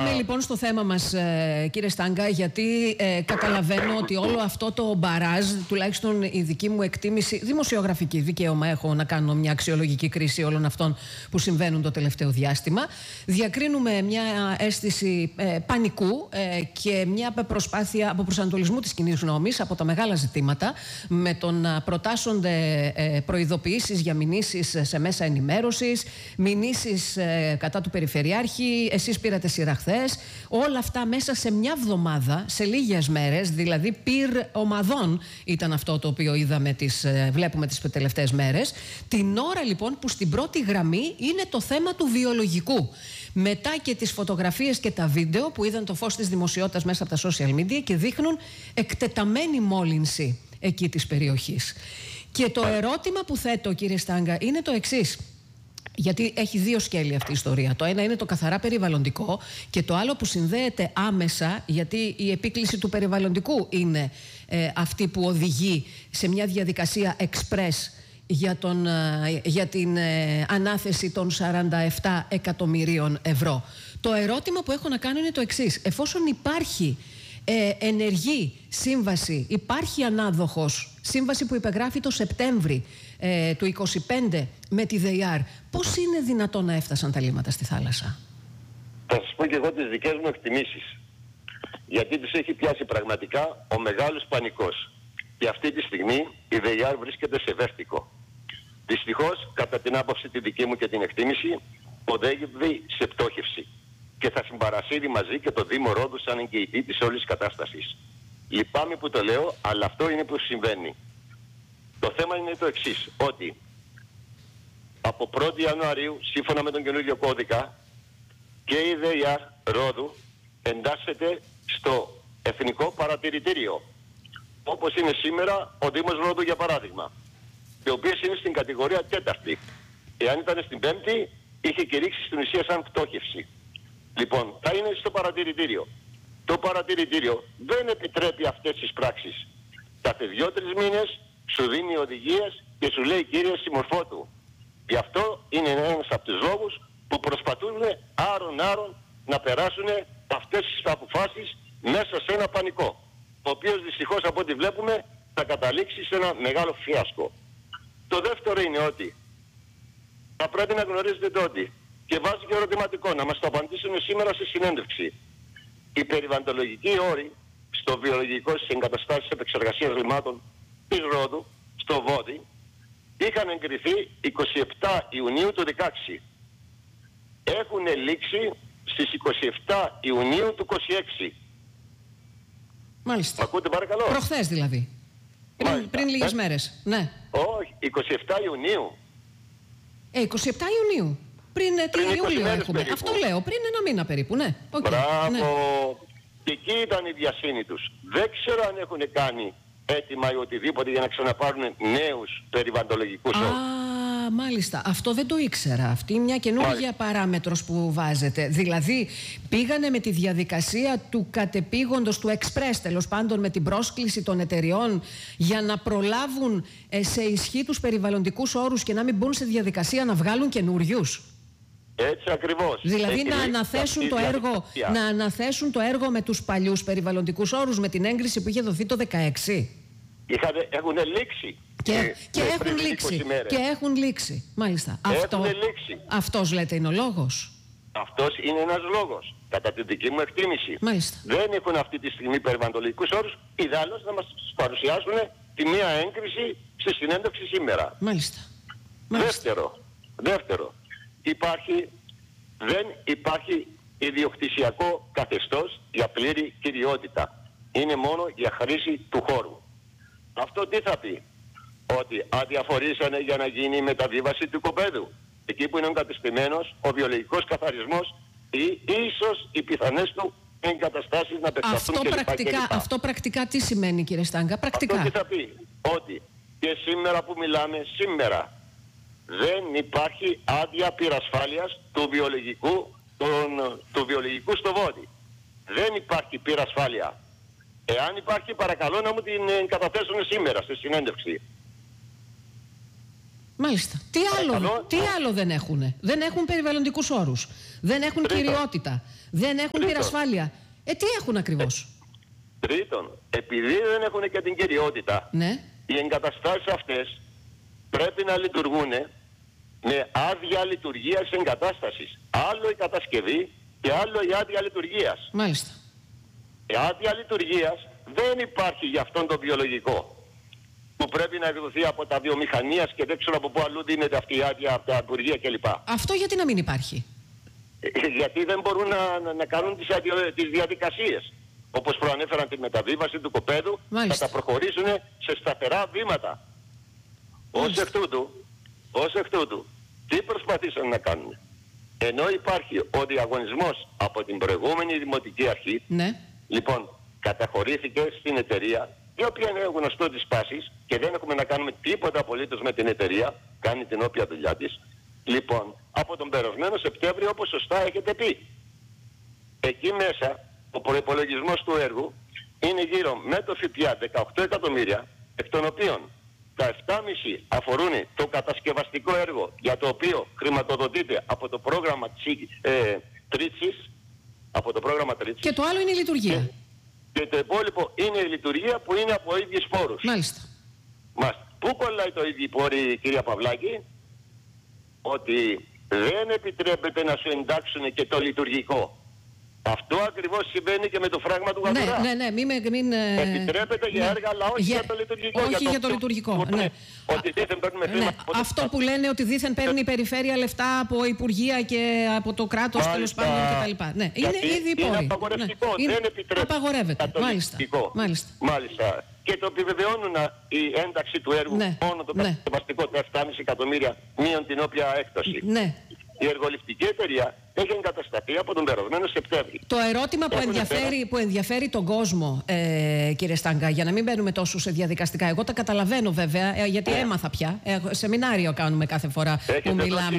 πάμε λοιπόν στο θέμα μας, κύριε Στάγκα, γιατί καταλαβαίνω ότι όλο αυτό το μπαράζ, τουλάχιστον η δική μου εκτίμηση, δημοσιογραφική, δικαίωμα έχω να κάνω μια αξιολογική κρίση όλων αυτών που συμβαίνουν το τελευταίο διάστημα. Διακρίνουμε μια αίσθηση πανικού και μια προσπάθεια από προσανατολισμού της κοινής γνώμης από τα μεγάλα ζητήματα, με το να προτάσσονται προειδοποιήσεις για μηνύσεις σε μέσα ενημέρωσης, μηνύσεις κατά του Περιφερειάρχη, εσείς πήρατε σειρά χθες. Όλα αυτά μέσα σε μια εβδομάδα, σε λίγες μέρες, δηλαδή πυρ ομαδών ήταν αυτό το οποίο βλέπουμε τις τελευταίες μέρες. Την ώρα λοιπόν που στην πρώτη γραμμή είναι το θέμα του βιολογικού. Μετά και τις φωτογραφίες και τα βίντεο που είδαν το φως της δημοσιότητας μέσα από τα social media και δείχνουν εκτεταμένη μόλυνση εκεί της περιοχής. Και το ερώτημα που θέτω, κύριε Στάγκα, είναι το εξής. Γιατί έχει δύο σκέλη αυτή η ιστορία. Το ένα είναι το καθαρά περιβαλλοντικό και το άλλο που συνδέεται άμεσα, γιατί η επίκληση του περιβαλλοντικού είναι αυτή που οδηγεί σε μια διαδικασία express για την ανάθεση των 47 εκατομμυρίων ευρώ. Το ερώτημα που έχω να κάνω είναι το εξής. Εφόσον υπάρχει ενεργή σύμβαση, υπάρχει ανάδοχος, σύμβαση που υπεγράφει το Σεπτέμβρη του 25 με τη ΔΕΙΑΡ, πώς είναι δυνατόν να έφτασαν τα λίμματα στη θάλασσα? Θα σας πω και εγώ τις δικές μου εκτιμήσεις, γιατί τους έχει πιάσει πραγματικά ο μεγάλος πανικός και αυτή τη στιγμή η ΔΕΙΑΡ βρίσκεται σε βέρτικο. Δυστυχώς, κατά την άποψη τη δική μου και την εκτίμηση, οδεύει σε πτώχευση και θα συμπαρασύρει μαζί και το Δήμο Ρόδου σαν εγγυητή της όλης κατάστασης. Λυπάμαι που το λέω, αλλά αυτό είναι που συμβαίνει. Το θέμα είναι το εξής, ότι από 1η Ιανουαρίου, σύμφωνα με τον καινούργιο κώδικα, και η ΔΕΙΑΡ Ρόδου εντάσσεται στο Εθνικό Παρατηρητήριο. Όπως είναι σήμερα ο Δήμος Ρόδου, για παράδειγμα, ο οποίος είναι στην κατηγορία 4η. Εάν ήταν στην 5η, είχε κηρύξει στην ουσία σαν πτώχευση. Λοιπόν, θα είναι στο παρατηρητήριο. Το παρατηρητήριο δεν επιτρέπει αυτές τις πράξεις. Κάθε 2-3 μήνες σου δίνει οδηγίες και σου λέει, κύριε, συμμορφώτου. Γι' αυτό είναι ένας από τους λόγους που προσπαθούν άρον-άρον να περάσουν αυτές τις αποφάσεις μέσα σε ένα πανικό, ο οποίος δυστυχώς από ό,τι βλέπουμε θα καταλήξει σε ένα μεγάλο φιάσκο. Το δεύτερο είναι ότι θα πρέπει να γνωρίζετε το ότι, και βάζει και ερωτηματικό, να μας το απαντήσουν σήμερα στη συνέντευξη, οι περιβαλλοντολογικοί όροι στο βιολογικό στις εγκαταστάσεις επεξεργασίας λιμάτων της Ρόδου, στο Βόδι, είχαν εγκριθεί 27 Ιουνίου του 2016. Έχουν λήξει στις 27 Ιουνίου του 2026. Μάλιστα. Ακούτε παρακαλώ? Προχθές δηλαδή. Πριν λίγες μέρες. Ναι. Όχι, 27 Ιουνίου. 27 Ιουνίου. Πριν Ιούλιο έχουμε. Περίπου. Αυτό λέω, πριν ένα μήνα περίπου, ναι. Okay. Μπράβο. Ναι. Και εκεί ήταν η βιασύνη τους. Δεν ξέρω αν έχουν κάνει έτοιμα ή οτιδήποτε για να ξαναπάρουν νέους περιβαλλοντολογικούς όρους. Μάλιστα. Αυτό δεν το ήξερα. Αυτή είναι μια καινούργια παράμετρος που βάζετε. Δηλαδή, πήγανε με τη διαδικασία του κατεπήγοντος, του express, τέλος πάντων, με την πρόσκληση των εταιριών για να προλάβουν σε ισχύ τους περιβαλλοντικούς όρους και να μην μπουν σε διαδικασία να βγάλουν καινούριους. Έτσι ακριβώς. Δηλαδή να αναθέσουν το έργο με τους παλιούς περιβαλλοντικούς όρους, με την έγκριση που είχε δοθεί το 2016. Έχουν λήξει. Και έχουν λήξει. Μάλιστα. Αυτός λέτε είναι ο λόγος. Αυτός είναι ένας λόγος. Κατά τη δική μου εκτίμηση. Μάλιστα. Δεν έχουν αυτή τη στιγμή περιβαλλοντολογικούς όρους. Ιδάλλως να μας παρουσιάσουν τη μία έγκριση στη συνέντευξη σήμερα. Μάλιστα. Δεύτερο. Δεν υπάρχει ιδιοκτησιακό καθεστώς για πλήρη κυριότητα. Είναι μόνο για χρήση του χώρου. Αυτό τι θα πει? Ότι αδιαφορήσανε για να γίνει η μεταβίβαση του οικοπαίδου. Εκεί που είναι εγκατεστημένος ο βιολογικός καθαρισμός ή ίσως οι πιθανές του εγκαταστάσεις να επεκταθούν κλπ. Αυτό πρακτικά τι σημαίνει, κύριε Στάγκα? Πρακτικά. Αυτό τι θα πει? Ότι και σήμερα που μιλάμε, σήμερα δεν υπάρχει άδεια πυρασφάλειας του βιολογικού στο Βόδι. Δεν υπάρχει πυρασφάλεια. Εάν υπάρχει, παρακαλώ να μου την καταθέσουν σήμερα στη συνέντευξη. Μάλιστα. Τι άλλο δεν έχουν? Δεν έχουν περιβαλλοντικούς όρους. δεν έχουν κυριότητα, δεν έχουν πυρασφάλεια. Τι έχουν ακριβώς? Τρίτον, επειδή δεν έχουν και την κυριότητα, ναι, οι εγκαταστάσεις αυτές πρέπει να λειτουργούν με άδεια λειτουργίας εγκατάστασης. Άλλο η κατασκευή και άλλο η άδεια λειτουργίας. Μάλιστα. Η άδεια λειτουργίας δεν υπάρχει για αυτόν τον βιολογικό, που πρέπει να εκδοθεί από τα βιομηχανίας και δεν ξέρω από πού αλλού δίνεται αυτή η άδεια, από τα υπουργεία κλπ. Αυτό γιατί να μην υπάρχει? Γιατί δεν μπορούν να κάνουν τις διαδικασίες. Όπως προανέφεραν τη μεταβίβαση του κοπέδου, θα τα προχωρήσουν σε σταθερά βήματα. Ως εκ τούτου, τι προσπαθήσαν να κάνουν? Ενώ υπάρχει ο διαγωνισμός από την προηγούμενη Δημοτική Αρχή, ναι, λοιπόν, καταχωρήθηκε στην εταιρεία, η οποία είναι γνωστό της πάσης και δεν έχουμε να κάνουμε τίποτα απολύτως με την εταιρεία, κάνει την όποια δουλειά της. Λοιπόν, από τον περασμένο Σεπτέμβριο, όπως σωστά έχετε πει, εκεί μέσα ο προϋπολογισμός του έργου είναι γύρω με το ΦΠΑ 18 εκατομμύρια, εκ των οποίων τα 7,5 αφορούν το κατασκευαστικό έργο, για το οποίο χρηματοδοτείται από το πρόγραμμα Τρίτσης, και το άλλο είναι η λειτουργία. Και το υπόλοιπο είναι η λειτουργία, που είναι από ίδιους πόρους. Μάλιστα. Πού κολλάει το ίδιο πόρη, κυρία Παυλάκη? Ότι δεν επιτρέπεται να σου εντάξουν και το λειτουργικό. Αυτό ακριβώς συμβαίνει και με το φράγμα του Γαδουρά. Ναι, μην... Επιτρέπεται για έργα, αλλά όχι για το λειτουργικό. Όχι για το λειτουργικό. Ναι. Ότι δήθεν παίρνουμε χρήματα. Αυτό που λένε ότι δήθεν παίρνει η περιφέρεια λεφτά από υπουργεία και από το κράτος, τέλος πάντων κτλ. Ναι, είναι ήδη οι πόροι. Είναι απαγορευτικό. Δεν επιτρέπεται. Απαγορεύεται. Μάλιστα. Και το επιβεβαιώνουν η ένταξη του έργου μόνο το κατασκευαστικό, τα 7,5 εκατομμύρια μείον την όποια έκταση. Ναι. Η εργοληπτική εταιρεία έχει εγκατασταθεί από τον περασμένο Σεπτέμβρη. Το ερώτημα που ενδιαφέρει τον κόσμο, κύριε Στάγκα, για να μην μπαίνουμε τόσο σε διαδικαστικά, εγώ τα καταλαβαίνω βέβαια, γιατί έμαθα πια. Σεμινάριο κάνουμε κάθε φορά που μιλάμε.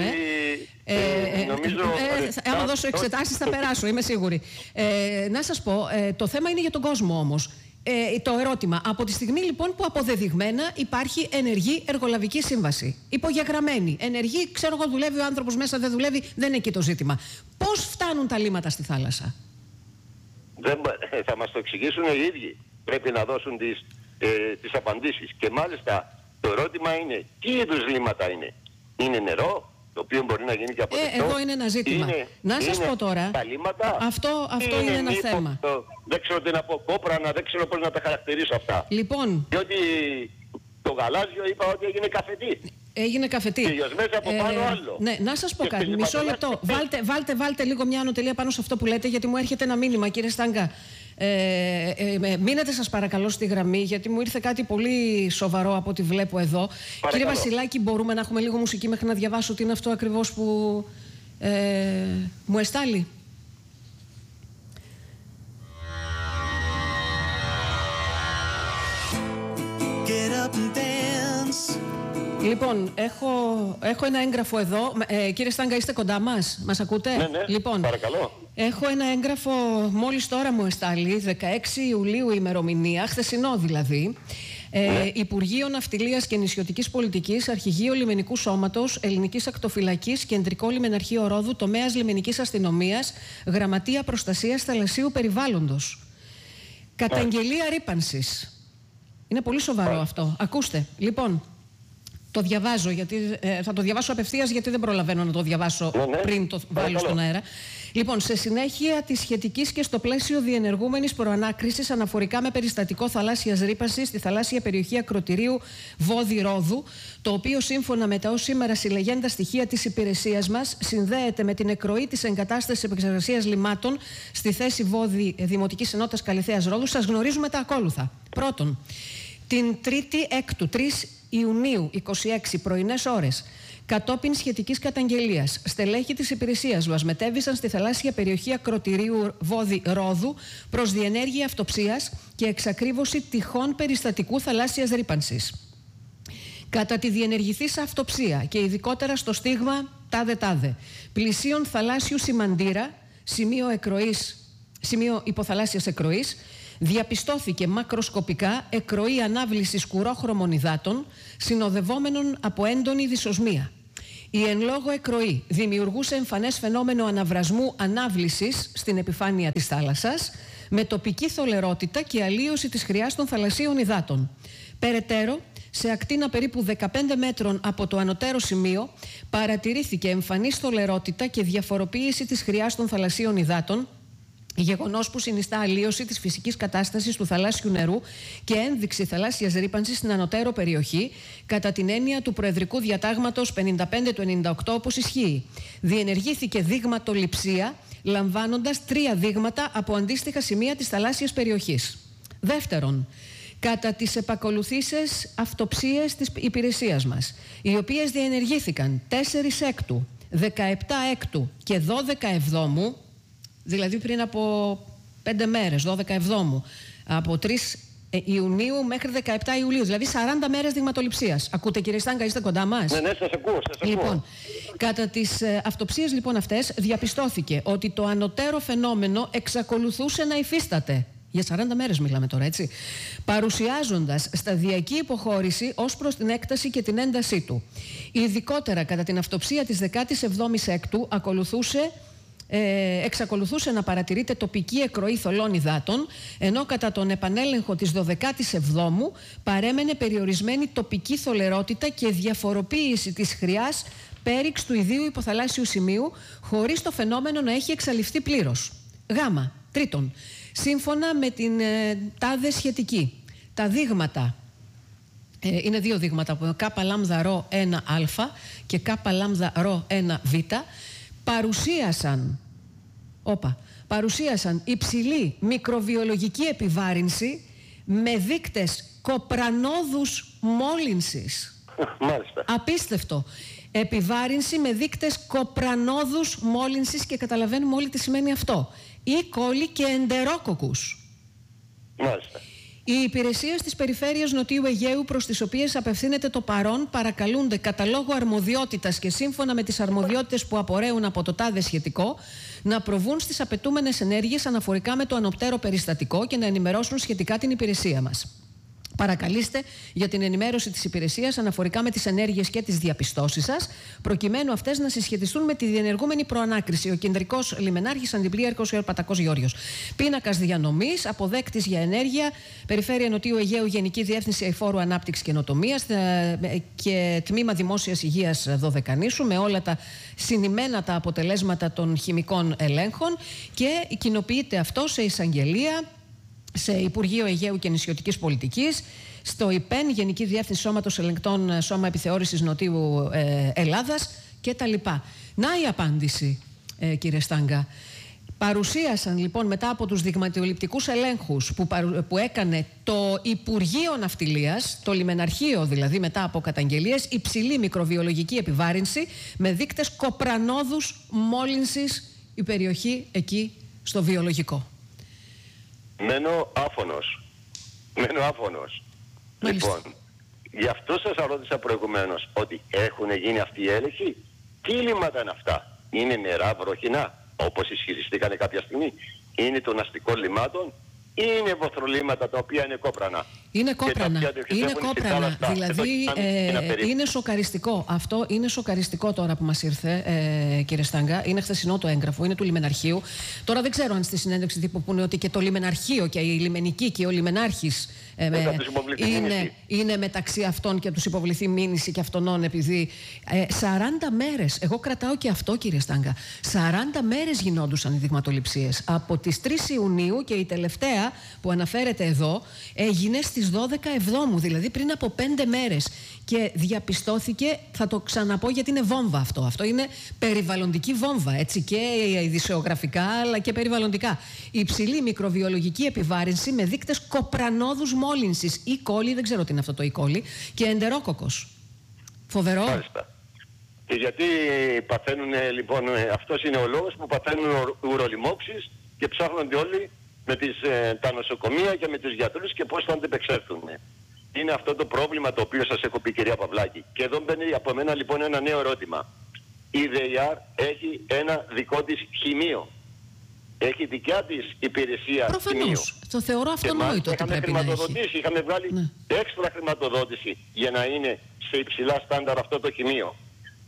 Άμα δώσω εξετάσεις θα περάσω, είμαι σίγουρη. Να σας πω, το θέμα είναι για τον κόσμο όμως. Το ερώτημα, από τη στιγμή λοιπόν που αποδεδειγμένα υπάρχει ενεργή εργολαβική σύμβαση, υπογεγραμμένη, ενεργή, ξέρω εγώ, δουλεύει ο άνθρωπος μέσα, δεν δουλεύει, δεν είναι εκεί το ζήτημα. Πώς φτάνουν τα λίμματα στη θάλασσα? Θα μας το εξηγήσουν οι ίδιοι. Πρέπει να δώσουν τις απαντήσεις. Και μάλιστα το ερώτημα είναι, τι είδους λίμματα είναι? Είναι νερό, το οποίο μπορεί να γίνει και αποδεκτό? Εδώ είναι ένα ζήτημα. Να σας πω τώρα, τα λίμματα, αυτό είναι ένα θέμα. Δεν ξέρω τι να πω, κόπρανα, δεν ξέρω πώς να τα χαρακτηρίσω αυτά. Λοιπόν, διότι το γαλάζιο είπα ότι έγινε καφετή. Έγινε καφετή. Και μέσα από πάνω άλλο. Ναι, να σας πω κάτι, μισό λεπτό. Βάλτε λίγο μια ανωτελεία πάνω σε αυτό που λέτε, γιατί μου έρχεται ένα μήνυμα, κύριε Στάγκα. Μείνετε σας παρακαλώ στη γραμμή, γιατί μου ήρθε κάτι πολύ σοβαρό από ό,τι βλέπω εδώ. Παρακαλώ. Κύριε Βασιλάκη, μπορούμε να έχουμε λίγο μουσική μέχρι να διαβάσω τι είναι αυτό ακριβώς που μου εστάλει? Get up and dance. Λοιπόν, έχω ένα έγγραφο εδώ. Κύριε Στάγκα, είστε κοντά μας? Μας ακούτε? Ναι, λοιπόν, παρακαλώ. Έχω ένα έγγραφο, μόλις τώρα μου εστάλει, 16 Ιουλίου ημερομηνία, χθεσινό δηλαδή. Υπουργείο Ναυτιλίας και Νησιωτικής Πολιτικής, Αρχηγείο Λιμενικού Σώματος, Ελληνικής Ακτοφυλακής, Κεντρικό Λιμεναρχείο Ρόδου, Τομέας Λιμενικής Αστυνομίας, Γραμματεία Προστασίας Θαλασσίου Περιβάλλοντος. Καταγγελία ρύπανσης. Είναι πολύ σοβαρό αυτό. Ακούστε, λοιπόν. Το διαβάζω, θα το διαβάσω απευθείας, γιατί δεν προλαβαίνω να το διαβάσω πριν το βάλω στον αέρα. Λοιπόν, σε συνέχεια της σχετικής και στο πλαίσιο διενεργούμενης προανάκρισης αναφορικά με περιστατικό θαλάσσιας ρύπανσης στη θαλάσσια περιοχή Ακροτηρίου Βόδι Ρόδου, το οποίο σύμφωνα με τα ως σήμερα συλλεγέντα στοιχεία της υπηρεσίας μας συνδέεται με την εκροή της εγκατάστασης επεξεργασίας λιμάτων στη θέση Βόδι Δημοτικής Ενότητας Καλιθέας Ρόδου, σας γνωρίζουμε τα ακόλουθα. Πρώτον, την 3η Έκτου, 3 Ιουνίου 26 πρωινές ώρες, κατόπιν σχετικής καταγγελίας, στελέχη της υπηρεσίας μας μετέβησαν στη θαλάσσια περιοχή Ακροτηρίου Βόδι Ρόδου προς διενέργεια αυτοψίας και εξακρίβωση τυχόν περιστατικού θαλάσσιας ρύπανσης. Κατά τη διενεργηθήσα αυτοψία και ειδικότερα στο στίγμα τάδε, πλησίον θαλάσσιου σημαντήρα, σημείο υποθαλάσσιας εκροής, διαπιστώθηκε μακροσκοπικά εκροή ανάβλησης κουρόχρωμων υδάτων, συνοδευόμενων από έντονη δυσοσμία. Η εν λόγω εκροή δημιουργούσε εμφανές φαινόμενο αναβρασμού ανάβλησης στην επιφάνεια της θάλασσας, με τοπική θολερότητα και αλλίωση της χρειάς των θαλασσίων υδάτων. Περαιτέρω, σε ακτίνα περίπου 15 μέτρων από το ανωτέρω σημείο, παρατηρήθηκε εμφανής θολερότητα και διαφοροποίηση της χρειάς των θαλασσίων υδάτων, γεγονός που συνιστά αλλίωση της φυσικής κατάστασης του θαλάσσιου νερού και ένδειξη θαλάσσιας ρύπανσης στην ανωτέρω περιοχή, κατά την έννοια του Προεδρικού Διατάγματος 55 του 98 όπως ισχύει. Διενεργήθηκε δείγματοληψία, λαμβάνοντας 3 δείγματα από αντίστοιχα σημεία της θαλάσσιας περιοχής. Δεύτερον, κατά τις επακολουθήσεις αυτοψίες της υπηρεσίας μας, οι οποίες διενεργήθηκαν 4 Έκτου, 17 Έκτου και 12 Εβδόμου, δηλαδή πριν από 5 μέρες, 12 Εβδόμου, από 3 Ιουνίου μέχρι 17 Ιουλίου, δηλαδή 40 μέρες δειγματοληψίας. Ακούτε, κύριε Στάγκα, είστε κοντά μας? Ναι, σας ακούω, Λοιπόν, κατά τις αυτοψίες λοιπόν αυτές διαπιστώθηκε ότι το ανωτέρω φαινόμενο εξακολουθούσε να υφίσταται. Για 40 μέρες μιλάμε τώρα, έτσι. Παρουσιάζοντας σταδιακή υποχώρηση ως προς την έκταση και την έντασή του. Ειδικότερα κατά την αυτοψία της 17ης Έκτου εξακολουθούσε να παρατηρείται τοπική εκροή θολών υδάτων, ενώ κατά τον επανέλεγχο της 17ης παρέμενε περιορισμένη τοπική θολερότητα και διαφοροποίηση της χρειάς πέριξ του ιδίου υποθαλάσσιου σημείου, χωρίς το φαινόμενο να έχει εξαλειφθεί πλήρως. Τρίτον, σύμφωνα με την τάδε σχετική, τα δείγματα, είναι 2 δείγματα, Κ λάμδα ρο 1α και Κ λάμδα ρο 1β, παρουσίασαν υψηλή μικροβιολογική επιβάρυνση με δείκτες κοπρανόδους μόλυνσης. Μάλιστα. Απίστευτο. Επιβάρυνση με δείκτες κοπρανόδους μόλυνσης, και καταλαβαίνουμε όλοι τι σημαίνει αυτό. Ή κόλλη και εντερόκοκκους. Μάλιστα. Οι υπηρεσίες της Περιφέρειας Νοτιού Αιγαίου, προς τις οποίες απευθύνεται το παρόν, παρακαλούνται κατά λόγο αρμοδιότητας και σύμφωνα με τις αρμοδιότητες που απορρέουν από το τάδε σχετικό, να προβούν στις απαιτούμενες ενέργειες αναφορικά με το ανωτέρω περιστατικό και να ενημερώσουν σχετικά την υπηρεσία μας. Παρακαλείστε για την ενημέρωση της υπηρεσίας αναφορικά με τις ενέργειες και τις διαπιστώσεις σας, προκειμένου αυτές να συσχετιστούν με τη διενεργούμενη προανάκριση. Ο Κεντρικός Λιμενάρχης Αντιπλοίαρχος Πατακός Γεώργιος. Πίνακας διανομής, αποδέκτης για ενέργεια, Περιφέρεια Νοτιού Αιγαίου, Γενική Διεύθυνση Αειφόρου Ανάπτυξης και Καινοτομίας και Τμήμα Δημόσιας Υγείας Δωδεκανήσου, με όλα τα συνημμένα τα αποτελέσματα των χημικών ελέγχων, και κοινοποιείται αυτό σε εισαγγελία, σε Υπουργείο Αιγαίου και Νησιωτικής Πολιτικής, στο ΙΠΕΝ, Γενική Διεύθυνση Σώματος Ελεγκτών, Σώμα Επιθεώρησης Νοτιού Ελλάδας κτλ. Να η απάντηση, κύριε Στάγκα. Παρουσίασαν λοιπόν μετά από τους δειγματοληπτικούς ελέγχους που έκανε το Υπουργείο Ναυτιλίας, το Λιμεναρχείο δηλαδή, μετά από καταγγελίες, υψηλή μικροβιολογική επιβάρυνση με δείκτες κοπρανόδους μόλυνσης η περιοχή εκεί στο βιολογικό. Μένω άφωνος. Λοιπόν, γι' αυτό σας ρώτησα προηγουμένως ότι έχουν γίνει αυτοί οι έλεγχοι. Τι λίμματα είναι αυτά? Είναι νερά βροχινά, όπως ισχυριστήκανε κάποια στιγμή? Είναι των αστικών λιμάτων ή είναι βοθρολίματα τα οποία είναι κόπρανα? Είναι κόπρανα. Δηλαδή είναι σοκαριστικό. Αυτό είναι σοκαριστικό τώρα που μας ήρθε, κύριε Στάγκα. Είναι χθεσινό το έγγραφο, είναι του Λιμεναρχείου. Τώρα δεν ξέρω αν στη συνέντευξη τύπου πούνε ότι και το Λιμεναρχείο και η Λιμενική και ο Λιμενάρχης είναι μεταξύ αυτών και τους υποβληθεί μήνυση και αυτονών, επειδή 40 μέρες, εγώ κρατάω και αυτό, κύριε Στάγκα, 40 μέρες γινόντουσαν οι δειγματοληψίες. Από τις 3 Ιουνίου και η τελευταία που αναφέρεται εδώ έγινε στις 12 Εβδόμου, δηλαδή πριν από 5 μέρες. Και διαπιστώθηκε, θα το ξαναπώ γιατί είναι βόμβα αυτό. Αυτό είναι περιβαλλοντική βόμβα, έτσι, και ειδησεογραφικά αλλά και περιβαλλοντικά. Υψηλή μικροβιολογική επιβάρυνση με δείκτες κοπρανόδους μόλυνσης. Ή κόλλη, δεν ξέρω τι είναι αυτό το κόλλη, και εντερόκοκκος. Φοβερό. Μάλιστα. Και γιατί παθαίνουν, λοιπόν, αυτός είναι ο λόγος που παθαίνουν ουρολιμόξεις και ψάχνονται όλοι με τα νοσοκομεία και με τους γιατρούς και πώς θα αντεπεξέλθουν. Είναι αυτό το πρόβλημα το οποίο σας έχω πει, κυρία Παυλάκη. Και εδώ μπαίνει από μένα λοιπόν ένα νέο ερώτημα. Η ΔΕΙΑΡ έχει ένα δικό της χημείο. Έχει δικιά της υπηρεσία. Προφανώς. Το θεωρώ αυτονόητο ότι πρέπει να έχει. Είχαμε βγάλει έξτρα χρηματοδότηση για να είναι σε υψηλά στάνταρ αυτό το χημείο.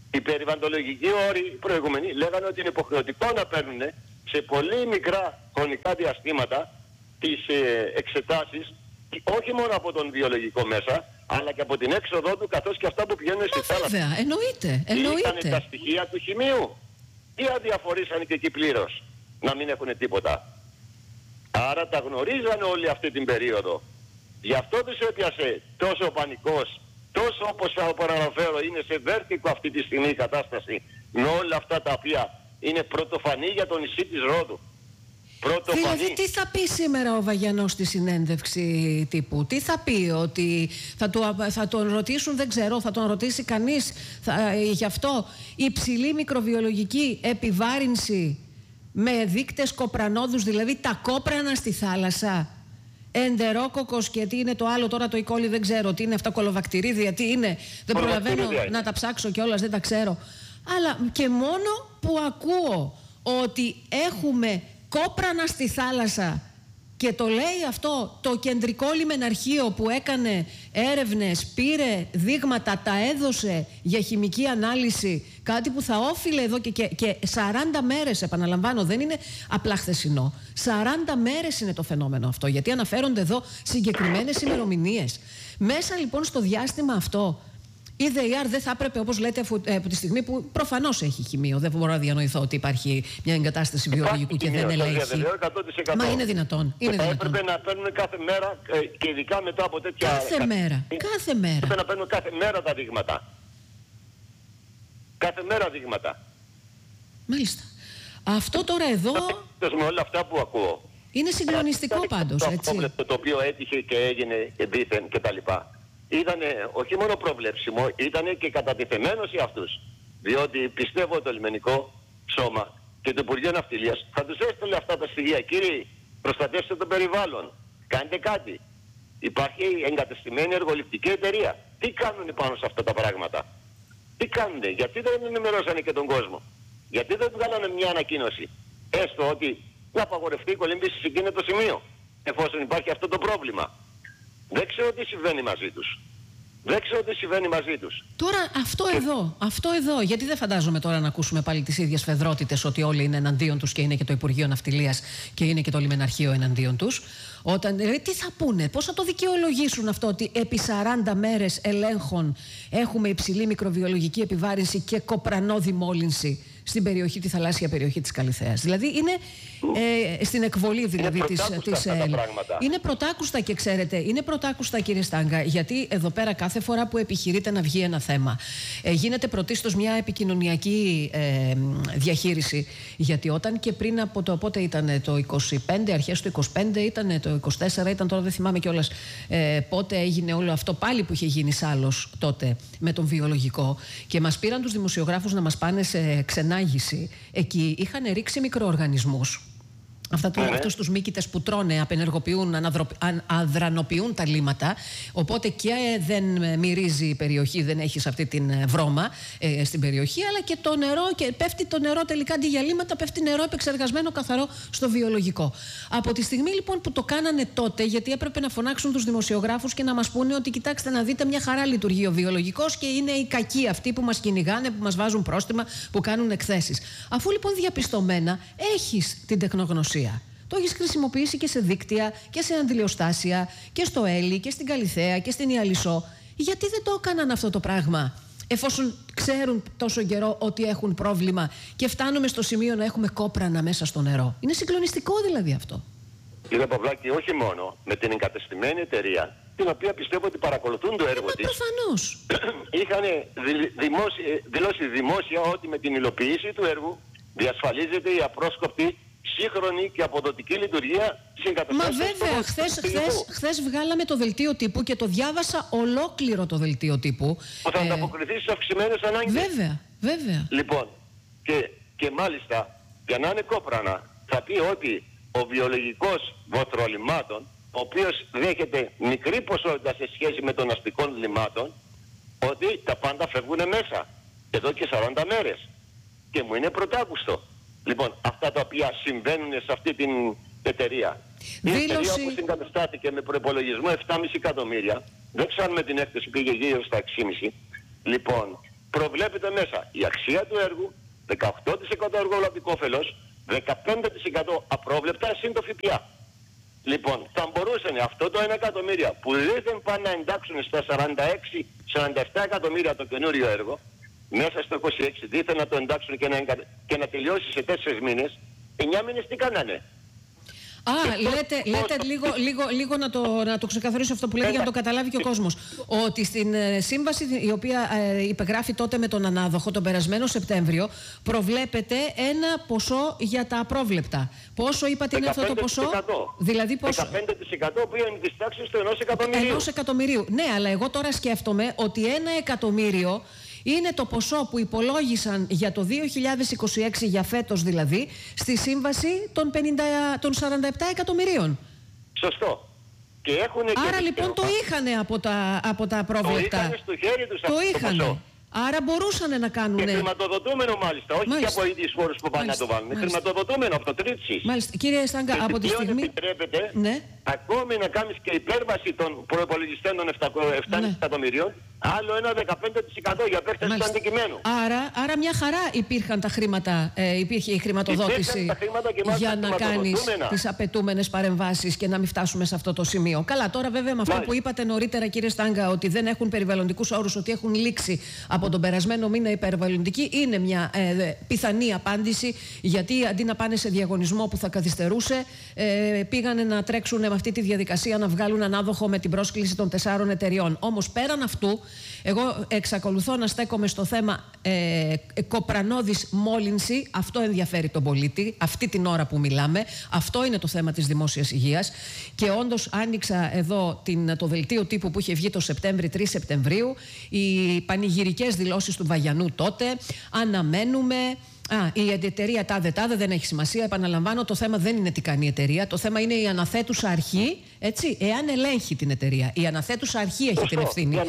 Οι περιβαλλοντολογικοί όροι προηγούμενοι λέγανε ότι είναι υποχρεωτικό να παίρνουν σε πολύ μικρά χρονικά διαστήματα τις εξετάσεις, όχι μόνο από τον βιολογικό μέσα, αλλά και από την έξοδό του, καθώς και αυτά που πηγαίνουν στη θάλασσα. Βέβαια, εννοείται. Είχαν τα στοιχεία του χημείου. Τι αδιαφορήσαν και εκεί πλήρως, να μην έχουν τίποτα. Άρα τα γνωρίζανε όλη αυτή την περίοδο. Γι' αυτό τους έπιασε τόσο ο πανικός, τόσο όπως θα παραναφέρω είναι σε βέρτικο αυτή τη στιγμή η κατάσταση, με όλα αυτά τα οποία είναι πρωτοφανή για το νησί της Ρόδου. Δηλαδή τι θα πει σήμερα ο Βαγιανός στη συνέντευξη τύπου? Τι θα πει? Ότι θα τον ρωτήσουν, δεν ξέρω, θα τον ρωτήσει κανείς γι' αυτό? Υψηλή μικροβιολογική επιβάρυνση με δείκτες κοπρανόδους, δηλαδή τα κόπρανα στη θάλασσα, εντερόκοκος και τι είναι το άλλο τώρα, το E. coli δεν ξέρω, τι είναι αυτά, κολοβακτηρίδια, τι είναι, δεν προλαβαίνω να τα ψάξω κιόλας, δεν τα ξέρω. Αλλά και μόνο που ακούω ότι έχουμε κόπρανα στη θάλασσα και το λέει αυτό το κεντρικό λιμεναρχείο που έκανε έρευνες, πήρε δείγματα, τα έδωσε για χημική ανάλυση, κάτι που θα όφιλε εδώ και 40 μέρες, επαναλαμβάνω, δεν είναι απλά χθεσινό. 40 μέρες είναι το φαινόμενο αυτό, γιατί αναφέρονται εδώ συγκεκριμένες ημερομηνίες. Μέσα λοιπόν στο διάστημα αυτό, η ΔΕΙΑΡ δεν θα έπρεπε, όπως λέτε, από τη στιγμή που προφανώς έχει χημείο, δεν μπορώ να διανοηθώ ότι υπάρχει μια εγκατάσταση βιολογικού και δεν ελέγχει. Μα είναι δυνατόν. Θα έπρεπε να παίρνουν κάθε μέρα και ειδικά μετά από τέτοια... Κάθε μέρα. Έπρεπε να παίρνουν κάθε μέρα τα δείγματα. Κάθε μέρα δείγματα. Μάλιστα. Αυτό τώρα εδώ... Με όλα αυτά που ακούω. Είναι συγκλονιστικό πάντως, έτσι. Το οποίο έτυχε και έγινε δήθεν κτλ. Ήτανε όχι μόνο προβλέψιμο, ήτανε και κατατεθειμένο σε αυτούς. Διότι πιστεύω το λιμενικό σώμα και το Υπουργείο Ναυτιλίας θα τους έστελνε αυτά τα στοιχεία. Κύριοι, προστατεύστε το περιβάλλον. Κάντε κάτι. Υπάρχει εγκατεστημένη εργοληπτική εταιρεία. Τι κάνουν πάνω σε αυτά τα πράγματα? Τι κάνουνε? Γιατί δεν ενημερώσανε και τον κόσμο? Γιατί δεν βγάλανε μια ανακοίνωση? Έστω ότι να απαγορευτεί η κολύμβηση σε εκείνο το σημείο, εφόσον υπάρχει αυτό το πρόβλημα. Δεν ξέρω τι συμβαίνει μαζί τους. Δεν ξέρω τι συμβαίνει μαζί τους. Τώρα αυτό εδώ, γιατί δεν φαντάζομαι τώρα να ακούσουμε πάλι τις ίδιες φεδρότητες ότι όλοι είναι εναντίον τους και είναι και το Υπουργείο Ναυτιλίας και είναι και το λιμεναρχείο εναντίον τους. Τι θα πούνε, πώς θα το δικαιολογήσουν αυτό ότι επί 40 μέρες ελέγχων έχουμε υψηλή μικροβιολογική επιβάρυνση και κοπρανόδη μόλυνση στην περιοχή, τη θαλάσσια περιοχή της Καλιθέας? Δηλαδή είναι στην εκβολή δηλαδή της ΕΕΛ. Είναι πρωτάκουστα και ξέρετε, είναι πρωτάκουστα κύριε Στάγκα, γιατί εδώ πέρα κάθε φορά που επιχειρείται να βγει ένα θέμα γίνεται πρωτίστως μια επικοινωνιακή διαχείριση. Γιατί όταν και πριν από το πότε ήταν το 25, αρχές του 25 ήταν το 24, ήταν τώρα δεν θυμάμαι κιόλας πότε έγινε όλο αυτό πάλι που είχε γίνει σάλος τότε με τον βιολογικό και μας πήραν τους δημοσιογράφους να μας πάνε σε ξενάγηση. Εκεί είχαν ρίξει μικροοργανισμούς. Αυτούς τους μύκητες που τρώνε, απενεργοποιούν, αδρανοποιούν τα λίματα. Οπότε και δεν μυρίζει η περιοχή, δεν έχεις αυτή την βρώμα στην περιοχή, αλλά και το νερό, και πέφτει το νερό τελικά αντί για λίματα, πέφτει νερό επεξεργασμένο καθαρό στο βιολογικό. Από τη στιγμή λοιπόν που το κάνανε τότε, γιατί έπρεπε να φωνάξουν τους δημοσιογράφους και να μας πούνε ότι κοιτάξτε να δείτε, μια χαρά λειτουργεί ο βιολογικός και είναι οι κακοί αυτοί που μας κυνηγάνε, που μας βάζουν πρόστιμα, που κάνουν εκθέσεις. Αφού λοιπόν διαπιστωμένα έχεις την τεχνογνωσία, το έχεις χρησιμοποιήσει και σε δίκτυα και σε αντιλιοστάσια και στο Έλλη και στην Καλιθέα και στην Ιαλισσό, γιατί δεν το έκαναν αυτό το πράγμα, εφόσον ξέρουν τόσο καιρό ότι έχουν πρόβλημα και φτάνουμε στο σημείο να έχουμε κόπρανα μέσα στο νερό? Είναι συγκλονιστικό δηλαδή αυτό. Κύριε Παυλάκη, όχι μόνο με την εγκατεστημένη εταιρεία, την οποία πιστεύω ότι παρακολουθούν το έργο της. Προφανώς. Είχαν δηλώσει δημόσια ότι με την υλοποίηση του έργου διασφαλίζεται η απρόσκοπτη, σύγχρονη και αποδοτική λειτουργία συγκαταστάσεων. Μα βέβαια, χθες βγάλαμε το δελτίο τύπου και το διάβασα ολόκληρο το δελτίο τύπου. Που θα ανταποκριθεί στις αυξημένες ανάγκες. Βέβαια. Λοιπόν, και μάλιστα, για να είναι κόπρανα, θα πει ότι ο βιολογικός βοθρολιμάτων, ο οποίος δέχεται μικρή ποσότητα σε σχέση με των αστικών λιμάτων, ότι τα πάντα φεύγουν μέσα εδώ και 40 μέρες. Και μου είναι πρωτάκουστο. Λοιπόν, αυτά τα οποία συμβαίνουν σε αυτή την εταιρεία. Η εταιρεία που συγκαταστάθηκε με προϋπολογισμό 7,5 εκατομμύρια, δεν ξέρω αν με την έκθεση πήγε γύρω στα 6,5. Λοιπόν, προβλέπεται μέσα η αξία του έργου, 18% εργολαβικό όφελος, 15% απρόβλεπτα συν το ΦΠΑ. Λοιπόν, θα μπορούσαν αυτό το 1 εκατομμύρια που δεν πάνε να εντάξουν στα 46-47 εκατομμύρια το καινούριο έργο, μέσα στο 26 δίθεν να το εντάξουν και να τελειώσει σε 4 μήνες, 9 μήνες τι κάνανε. Λέτε λίγο να το ξεκαθαρίσω αυτό που λέτε για να το καταλάβει και ο κόσμος. Ότι στην σύμβαση η οποία υπεγράφει τότε με τον ανάδοχο τον περασμένο Σεπτέμβριο προβλέπεται ένα ποσό για τα απρόβλεπτα. Πόσο είπατε είναι αυτό το ποσό? Δηλαδή πόσο? 15% που είναι της τάξης του 1 εκατομμυρίου. 1 εκατομμυρίου. Ναι, αλλά εγώ τώρα σκέφτομαι ότι 1 εκατομμύριο είναι το ποσό που υπολόγισαν για το 2026, για φέτος δηλαδή, στη σύμβαση των 47 εκατομμυρίων. Σωστό. Και έχουνε. Άρα λοιπόν το είχανε από τα απρόβλεπτα. Το είχανε στο χέρι τους αυτό το το είχανε. ποσό. Άρα μπορούσαν να κάνουν. Και χρηματοδοτούμενο μάλιστα, όχι και από ίδιες χώρες που πάνε να το βάλουν. Χρηματοδοτούμενο από το Τρίτσις. Μάλιστα. Κύριε Στάγκα, από τη στιγμή. Επιτρέπεται ακόμη να κάνεις και υπέρβαση των προϋπολογιστέντων 7 εκατομμυρίων, άλλο ένα 15% για επέκταση του αντικειμένου. Άρα μια χαρά υπήρχαν τα χρήματα, υπήρχε η χρηματοδότηση για να κάνεις τις απαιτούμενες παρεμβάσεις και να μην φτάσουμε σε αυτό το σημείο. Καλά, τώρα βέβαια με αυτό που είπατε νωρίτερα, κύριε Στάγκα, ότι δεν έχουν περιβαλλοντικούς όρους, ότι έχουν λήξει από τον περασμένο μήνα η περιβαλλοντική, είναι μια πιθανή απάντηση, γιατί αντί να πάνε σε διαγωνισμό που θα καθυστερούσε, πήγανε να τρέξουν με αυτή τη διαδικασία να βγάλουν ανάδοχο με την πρόσκληση των 4 εταιριών. Όμως πέραν αυτού, εγώ εξακολουθώ να στέκομαι στο θέμα κοπρανώδης μόλυνση. Αυτό ενδιαφέρει τον πολίτη αυτή την ώρα που μιλάμε. Αυτό είναι το θέμα της δημόσιας υγείας. Και όντως άνοιξα εδώ το δελτίο τύπου που είχε βγει το Σεπτέμβρη, 3 Σεπτεμβρίου, οι πανηγυρικές δηλώσεις του Βαγιανού τότε. Αναμένουμε. Η εταιρεία τάδε δεν έχει σημασία. Επαναλαμβάνω, το θέμα δεν είναι τι κάνει η εταιρεία. Το θέμα είναι η αναθέτουσα αρχή, έτσι, εάν ελέγχει την εταιρεία. Η αναθέτουσα αρχή έχει την ευθύνη.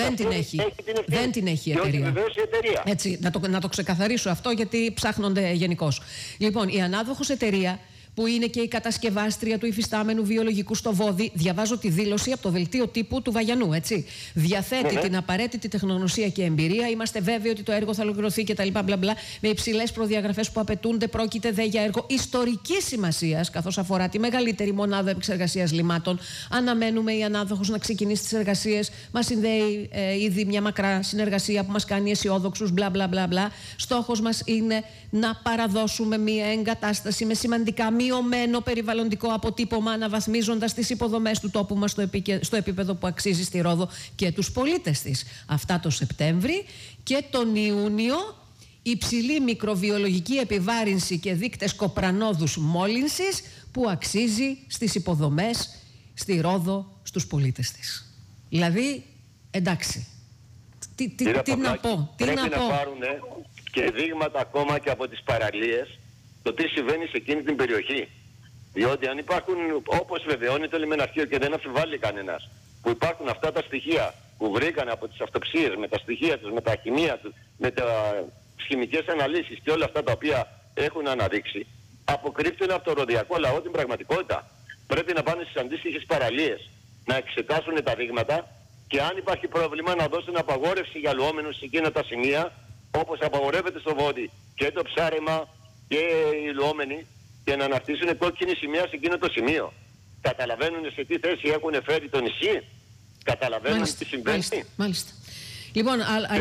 Δεν την έχει η εταιρεία. Έτσι, να το ξεκαθαρίσω αυτό, γιατί ψάχνονται γενικώς. Λοιπόν, η ανάδοχος εταιρεία, που είναι και η κατασκευάστρια του υφιστάμενου βιολογικού στο Βόδι, διαβάζω τη δήλωση από το δελτίο τύπου του Βαγιανού, έτσι. Διαθέτει την απαραίτητη τεχνογνωσία και εμπειρία. Είμαστε βέβαιοι ότι το έργο θα ολοκληρωθεί κτλ. Με υψηλές προδιαγραφές που απαιτούνται. Πρόκειται δε για έργο ιστορικής σημασίας, καθώς αφορά τη μεγαλύτερη μονάδα επεξεργασίας λιμάτων. Αναμένουμε η ανάδοχος να ξεκινήσει τις εργασίες. Μας συνδέει ήδη μια μακρά συνεργασία που μας κάνει αισιόδοξους. Στόχος μας είναι να παραδώσουμε μια εγκατάσταση με σημαντικά μειωμένο περιβαλλοντικό αποτύπωμα, αναβαθμίζοντας τις υποδομές του τόπου μας στο επίπεδο που αξίζει στη Ρόδο και τους πολίτες της. Αυτά το Σεπτέμβρη, και τον Ιούνιο υψηλή μικροβιολογική επιβάρυνση και δείκτες κοπρανόδους μόλυνσης που αξίζει στις υποδομές στη Ρόδο, στους πολίτες της. Δηλαδή, εντάξει, τι να πω. Πρέπει να πάρουν και δείγματα ακόμα και από τις παραλίες το τι συμβαίνει σε εκείνη την περιοχή. Διότι αν υπάρχουν, όπως βεβαιώνει το λιμεναρχείο και δεν αμφιβάλλει κανένας, που υπάρχουν αυτά τα στοιχεία που βρήκαν από τις αυτοψίες, με τα στοιχεία τους, με τα χημεία τους, με τις χημικές αναλύσεις και όλα αυτά τα οποία έχουν αναδείξει, αποκρύπτουν από το ροδιακό λαό την πραγματικότητα. Πρέπει να πάνε στις αντίστοιχες παραλίες, να εξετάσουν τα δείγματα και αν υπάρχει πρόβλημα να δώσουν απαγόρευση για λουόμενους σε εκείνα τα σημεία, όπως απαγορεύεται στο Βόδι και το ψάρεμα και οι λουόμενοι, και να αναρτήσουν κόκκινη σημαία σε εκείνο το σημείο. Καταλαβαίνουν σε τι θέση έχουν φέρει το νησί. Καταλαβαίνουν τι συμβαίνει. Μάλιστα. Λοιπόν,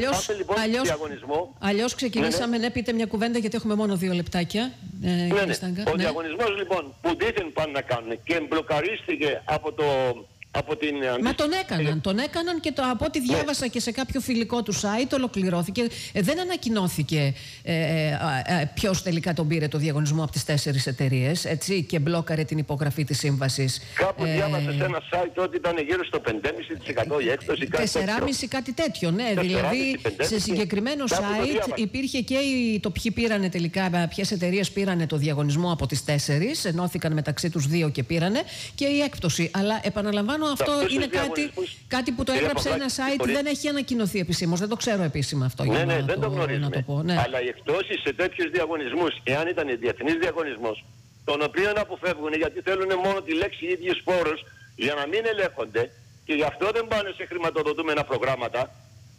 αλλιώς ξεκινήσαμε. Ναι, πείτε μια κουβέντα, γιατί έχουμε μόνο 2 λεπτάκια. Ο διαγωνισμός λοιπόν που δίθεν πάνε να κάνουν και μπλοκαρίστηκε από την... Μα τον έκαναν και από ό,τι διάβασα και σε κάποιο φιλικό του site ολοκληρώθηκε. Δεν ανακοινώθηκε ποιος τελικά τον πήρε το διαγωνισμό από τις 4 εταιρείες, έτσι, και μπλόκαρε την υπογραφή της σύμβασης. Κάπου διάβασα σε ένα site ότι ήταν γύρω στο 5,5% η έκπτωση. 4,5% κάτι τέτοιο, ναι. Δηλαδή σε συγκεκριμένο site υπήρχε και το ποιοι πήρανε τελικά, ποιες εταιρείες πήρανε το διαγωνισμό από τις 4, ενώθηκαν μεταξύ τους 2 και πήρανε, και η έκπτωση. Αλλά επαναλαμβάνω, αυτό είναι κάτι που το έγραψε ένα site, δεν έχει ανακοινωθεί επισήμως. Δεν το ξέρω επίσημα αυτό. Ναι, δεν το γνωρίζουμε. Αλλά οι εκπτώσεις σε τέτοιους διαγωνισμούς, εάν ήταν διεθνής διαγωνισμός, τον οποίο αποφεύγουν γιατί θέλουν μόνο τη λέξη ίδιους πόρους για να μην ελέγχονται, και γι' αυτό δεν πάνε σε χρηματοδοτούμενα προγράμματα,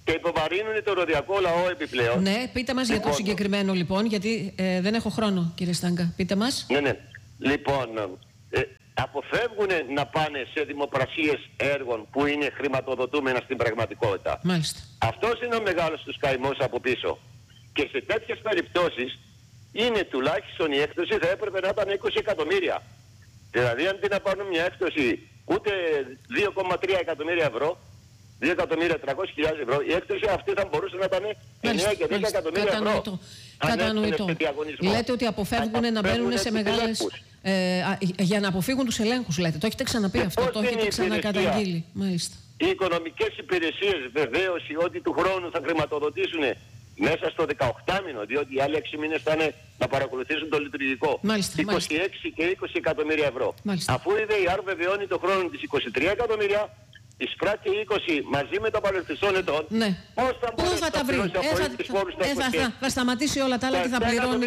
και υποβαρύνουν το ροδιακό λαό επιπλέον. Ναι, πείτε μας για το συγκεκριμένο λοιπόν, γιατί δεν έχω χρόνο, κύριε Στάγκα. Πείτε μας. Ναι. Λοιπόν, αποφεύγουν να πάνε σε δημοπρασίες έργων που είναι χρηματοδοτούμενα στην πραγματικότητα. Μάλιστα. Αυτός είναι ο μεγάλος τους καημός από πίσω. Και σε τέτοιες περιπτώσεις είναι τουλάχιστον η έκπτωση θα έπρεπε να ήταν 20 εκατομμύρια. Δηλαδή αντί να πάρουν μια έκπτωση ούτε 2,3 εκατομμύρια ευρώ, 2.300.000 ευρώ, η έκπτωση αυτή θα μπορούσε να ήταν 9 και 10 εκατομμύρια ευρώ. Κατανοητό. Λέτε ότι αποφεύγουν να μπαίνουν σε μεγάλες... για να αποφύγουν τους ελέγχους, λέτε. Το έχετε ξαναπεί αυτό, το έχετε ξανακαταγγείλει. Μάλιστα. Οι οικονομικές υπηρεσίες βεβαίωση ότι του χρόνου θα χρηματοδοτήσουν μέσα στο 18μηνο, διότι οι άλλοι 6 μήνες θα είναι να παρακολουθήσουν το λειτουργικό. 26 και 20 εκατομμύρια ευρώ. Αφού η ΔΕΙΑΡ βεβαιώνει το χρόνο της 23 εκατομμύρια, εισπράττει 20 μαζί με τα παρελθιστών ετών. Ναι. Πώς θα μπορέσει να τα πληρώσει από τις φόρους τα 20? Θα σταματήσει όλα τα άλλα και θα πληρώνει.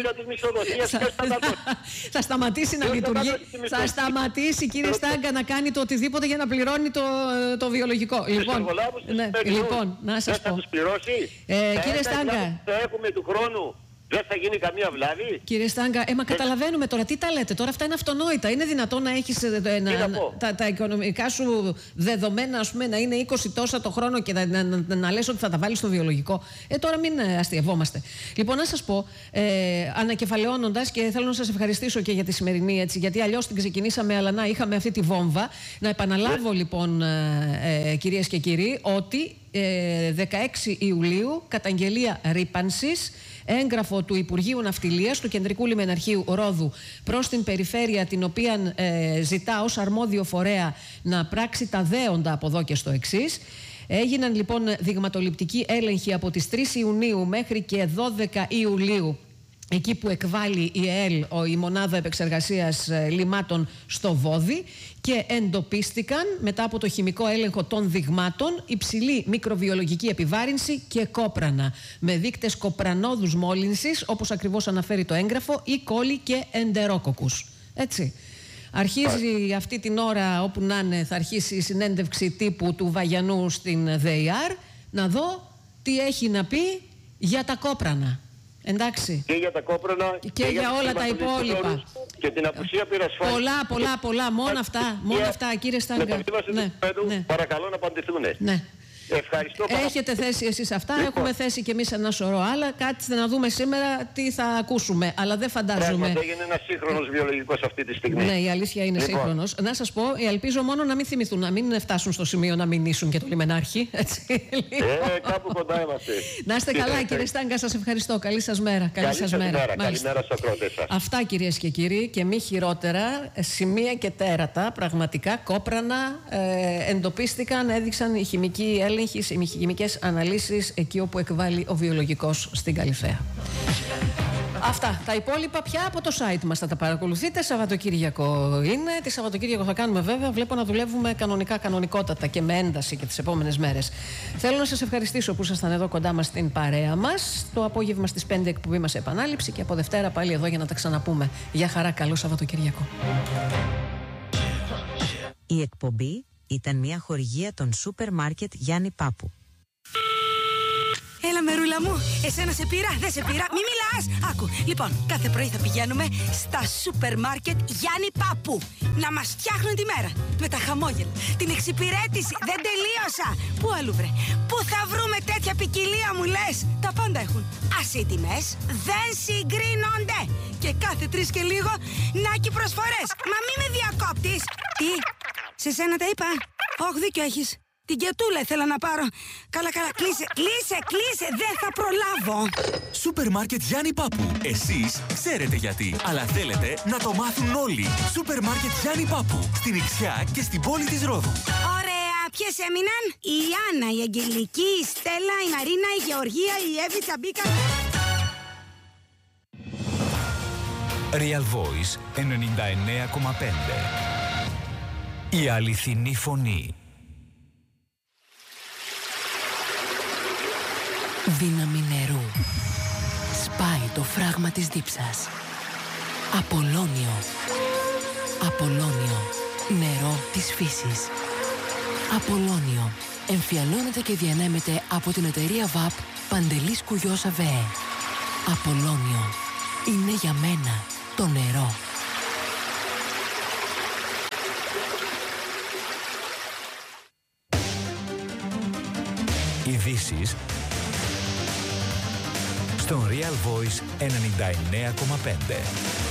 Θα σταματήσει να λειτουργεί. Θα σταματήσει, κύριε Στάγκα, να κάνει το οτιδήποτε για να πληρώνει το βιολογικό. Λοιπόν, να σας πω. Κύριε Στάγκα, θα έχουμε του χρόνου. Δεν θα γίνει καμία βλάβη. Κύριε Στάγκα, μα καταλαβαίνουμε τώρα. Τι τα λέτε τώρα, αυτά είναι αυτονόητα. Είναι δυνατόν να έχεις τα οικονομικά σου δεδομένα, ας πούμε, να είναι 20 τόσα το χρόνο και να λες ότι θα τα βάλεις στο βιολογικό? Τώρα μην αστειευόμαστε. Λοιπόν, να σας πω, ανακεφαλαιώνοντας, και θέλω να σας ευχαριστήσω και για τη σημερινή, έτσι, γιατί αλλιώς την ξεκινήσαμε, αλλά να είχαμε αυτή τη βόμβα. Να επαναλάβω λοιπόν, κυρίες και κύριοι, ότι 16 Ιουλίου καταγγελία ρύπανσης, έγγραφο του Υπουργείου Ναυτιλίας, του Κεντρικού Λιμεναρχείου Ρόδου προς την περιφέρεια, την οποία ζητά ως αρμόδιο φορέα να πράξει τα δέοντα από εδώ και στο εξής. Έγιναν λοιπόν δειγματοληπτικοί έλεγχοι από τις 3 Ιουνίου μέχρι και 12 Ιουλίου, εκεί που εκβάλλει η ΕΕΛ, η Μονάδα Επεξεργασίας Λιμάτων, στο Βόδι, και εντοπίστηκαν μετά από το χημικό έλεγχο των δειγμάτων υψηλή μικροβιολογική επιβάρυνση και κόπρανα, με δείκτες κοπρανόδους μόλυνσης, όπως ακριβώς αναφέρει το έγγραφο, ή κόλλη και εντερόκοκους. Έτσι. Αρχίζει αυτή την ώρα, όπου να είναι, θα αρχίσει η συνέντευξη τύπου του Βαγιανού στην ΔΕΙΑΡ, να δω τι έχει να πει για τα κόπρανα. Εντάξει. Και για τα κόπρανα και για όλα τα υπόλοιπα. Και την απουσία πυρασφάλισης. Πολλά. Μόνο αυτά, κύριε Στάγκα. Ναι. Παρακαλώ να απαντηθούν. Ναι. Ευχαριστώ πάρα. Έχετε θέσει εσείς αυτά, έχουμε θέσει και εμείς ένα σωρό άλλα. Κάτσε να δούμε σήμερα τι θα ακούσουμε. Αλλά δεν φαντάζομαι. Πράγματι έγινε ένας σύγχρονος βιολογικός αυτή τη στιγμή. Ναι, η αλήθεια είναι σύγχρονος. Να σας πω, ελπίζω μόνο να μην θυμηθούν, να μην φτάσουν στο σημείο να μηνύσουν και το λιμενάρχη. Έτσι, κάπου κοντά είμαστε. Να είστε καλά, κύριε Στάγκα, σας ευχαριστώ. Καλή σας μέρα. Καλημέρα στους ακρότες σας. Αυτά, κυρίες και κύριοι, και μη χειρότερα, σημεία και τέρατα, πραγματικά κόπρανα εντοπίστηκαν, έδειξαν οι χημικοί έλεγχοι, οι χημικές αναλύσεις εκεί όπου εκβάλλει ο βιολογικός στην Καλυθέα. Αυτά. Τα υπόλοιπα πια από το site μας θα τα παρακολουθείτε. Σαββατοκύριακο είναι. Τη Σαββατοκύριακο θα κάνουμε, βέβαια. Βλέπω να δουλεύουμε κανονικότατα και με ένταση και τις επόμενες μέρες. Θέλω να σας ευχαριστήσω που ήσασταν εδώ κοντά μας στην παρέα μας. Το απόγευμα στις 5 εκπομπή μας επανάληψη, και από Δευτέρα πάλι εδώ για να τα ξαναπούμε. Γεια χαρά, καλό Σαββατοκύριακο. Η εκπομπή ήταν μια χορηγία των σούπερ μάρκετ Γιάννη Πάπου. Έλα, μερούλα μου, εσένα σε πήρα, δεν σε πήρα, μη μιλάς. Άκου, λοιπόν, κάθε πρωί θα πηγαίνουμε στα σούπερ μάρκετ Γιάννη Πάπου να μας φτιάχνουν τη μέρα. Με τα χαμόγελα, την εξυπηρέτηση, δεν τελείωσα. Πού αλλού βρε, πού θα βρούμε τέτοια ποικιλία, μου λες? Τα πάντα έχουν. Ας οι τιμές δεν συγκρίνονται. Και κάθε 3 και λίγο, νάκι προσφορές. Μα μη με διακόπτεις. Τι, σε σένα τα είπα? Όχι, δίκιο έχεις. Την κετούλα ήθελα να πάρω. Καλά, κλείσε, δεν θα προλάβω. Σούπερ μάρκετ Γιάννη Πάπου. Εσείς ξέρετε γιατί, αλλά θέλετε να το μάθουν όλοι. Σούπερ μάρκετ Γιάννη Πάπου. Στην Ιξιά και στην πόλη της Ρόδου. Ωραία, ποιες έμειναν? Η Άννα, η Αγγελική, η Στέλλα, η Μαρίνα, η Γεωργία, η Εύη, Τσαμπίκα. Real Voice 99,5. Η αληθινή φωνή. Δύναμη νερού. Σπάει το φράγμα της δίψας. Απολώνιο. Απολώνιο. Νερό της φύσης. Απολώνιο. Εμφιαλώνεται και διανέμεται από την εταιρεία ΒΑΠ Παντελής Κουγιός ΑΒΕ. Απολώνιο. Είναι για μένα το νερό. Ειδήσεις στον Real Voice 99,5.